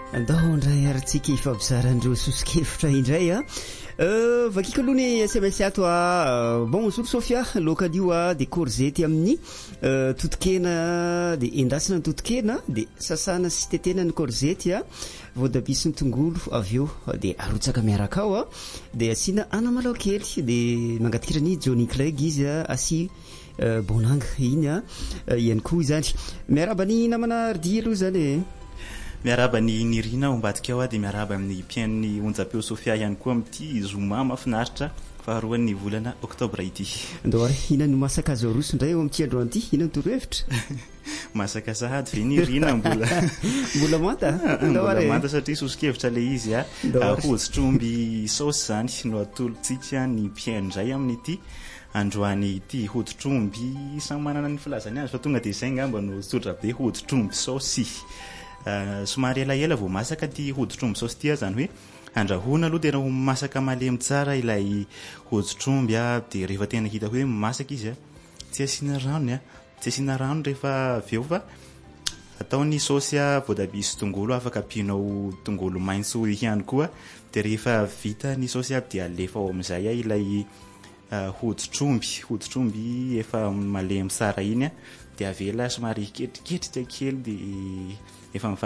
Andao ndray arantsika ifampizaran'ireo sosikevitra indray a vakiko aloha ny SMS ato bonjour Sofia lokalio de courgette amin'ny totokena de endasina ny totokena de sasana sy tetena ny courgette voatabia sy ny tongolo avy eo de arotsaka miaraka ao de asiana anamalaho kely de mangatikirany Johnny Clegg izy asi bonanga iny ihany koa izany miaraba ny namana ardia aloha zany miaraba ny nirina ombadika ao de miaraba amin'ny pian'ny onjapeo Sofia ihany koa amin'ity zoma mafinaritra faharoan'ny volana oktobra ity. Ndao ina no masaka azo roso ndray eo amin'ity andro anty ina torohevitra masaka sahady ve nirina mbola manta mbola manta satria sosikevitra le izy hoditromby saosy zany no atolotsika ny piandray amin'ity androany ity hoditromby samy manana ny filazany azy fa tonga de izay ngamba no tsotra be hoditromby saosy somary elaela vao masaka ty hoditromby saosy ty zany hoe andrahoana aloha tena ho masaka malemy tsara ilay hoditromby de rehefa tena hita hoe masaka izy tsy asiana rano tsy asiana rano rehefa aveo fa ataony saosy voatabia sy tongolo afaka ampianao tongolo maintso ihany koa de rehefa vita ny saosy de alefa ao amin'izay ilay hoditromby efa malemy tsara iny de avela somary ketriketrika kely de efa